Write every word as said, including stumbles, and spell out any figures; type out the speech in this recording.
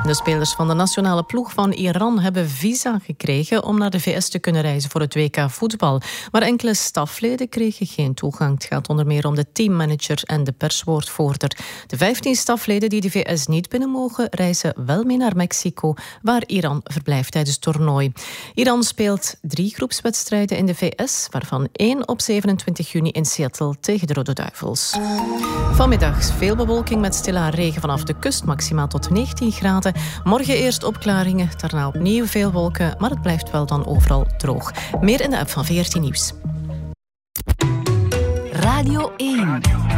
De spelers van de nationale ploeg van Iran hebben visa gekregen om naar de V S te kunnen reizen voor het W K voetbal. Maar enkele stafleden kregen geen toegang. Het gaat onder meer om de teammanager en de perswoordvoerder. De vijftien stafleden die de V S niet binnen mogen, reizen wel mee naar Mexico, waar Iran verblijft tijdens het toernooi. Iran speelt drie groepswedstrijden in de V S, waarvan één op zevenentwintig juni in Seattle tegen de Rode Duivels. Vanmiddag veel bewolking met stille aan regen vanaf de kust, maximaal tot negentien graden. Morgen eerst opklaringen, daarna opnieuw veel wolken, maar het blijft wel dan overal droog. Meer in de app van V R T Nieuws. Radio één.